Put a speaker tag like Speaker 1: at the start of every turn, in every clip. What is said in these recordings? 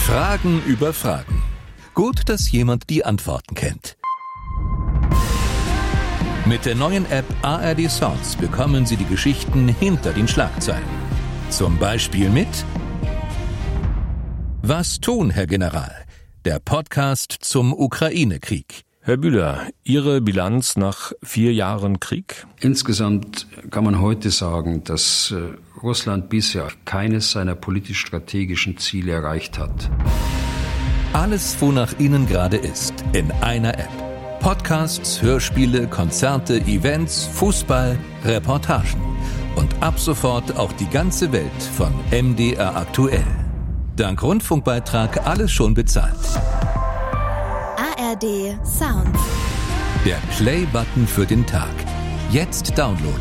Speaker 1: Fragen über Fragen. Gut, dass jemand die Antworten kennt. Mit der neuen App ARD Sounds bekommen Sie die Geschichten hinter den Schlagzeilen. Zum Beispiel mit Was tun, Herr General? Der Podcast zum Ukraine-Krieg.
Speaker 2: Herr Bühler, Ihre Bilanz nach 4 Jahren Krieg?
Speaker 3: Insgesamt kann man heute sagen, dass Russland bisher keines seiner politisch-strategischen Ziele erreicht hat.
Speaker 1: Alles, wonach Ihnen gerade ist, in einer App. Podcasts, Hörspiele, Konzerte, Events, Fußball, Reportagen. Und ab sofort auch die ganze Welt von MDR aktuell. Dank Rundfunkbeitrag alles schon bezahlt.
Speaker 4: ARD Sounds.
Speaker 1: Der Play-Button für den Tag. Jetzt downloaden.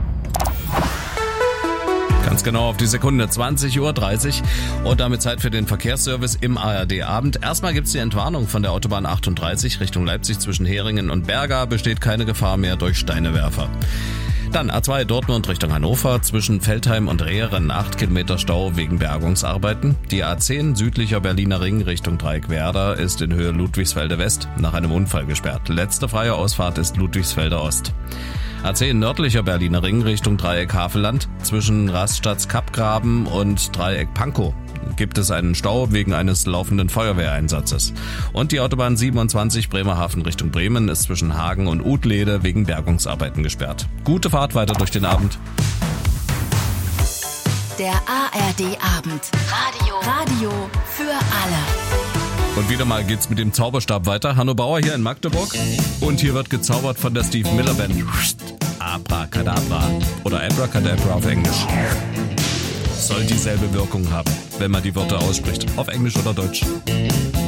Speaker 5: Ganz genau auf die Sekunde, 20:30 Uhr und damit Zeit für den Verkehrsservice im ARD-Abend. Erstmal gibt's die Entwarnung von der Autobahn 38 Richtung Leipzig zwischen Heringen und Berga. Besteht keine Gefahr mehr durch Steinewerfer. Dann A2 Dortmund Richtung Hannover, zwischen Veltheim und Rehren 8 Kilometer Stau wegen Bergungsarbeiten. Die A10 südlicher Berliner Ring Richtung Dreieckwerder ist in Höhe Ludwigsfelde West nach einem Unfall gesperrt. Letzte freie Ausfahrt ist Ludwigsfelder Ost. A10 nördlicher Berliner Ring Richtung Dreieck Havelland, zwischen Raststadt-Kappgraben und Dreieck Pankow gibt es einen Stau wegen eines laufenden Feuerwehreinsatzes. Und die Autobahn 27 Bremerhaven Richtung Bremen ist zwischen Hagen und Utlede wegen Bergungsarbeiten gesperrt. Gute Fahrt weiter durch den Abend.
Speaker 4: Der ARD-Abend. Radio für alle.
Speaker 5: Und wieder mal geht's mit dem Zauberstab weiter. Hanno Bauer hier in Magdeburg. Und hier wird gezaubert von der Steve Miller Band. Abracadabra. Oder Abracadabra auf Englisch. Soll dieselbe Wirkung haben, wenn man die Wörter ausspricht. Auf Englisch oder Deutsch.